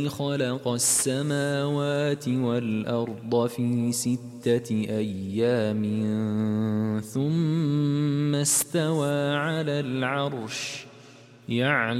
خلق السماوات والأرض في 6 أيام ثم استوى على العرش يعلم